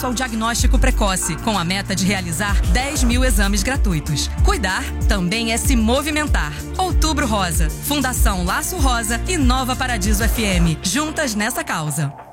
ao diagnóstico precoce, com a meta de realizar 10 mil exames gratuitos. Cuidar também é se movimentar. Outubro Rosa, Fundação Laço Rosa e Nova Paradiso FM, juntas nessa causa.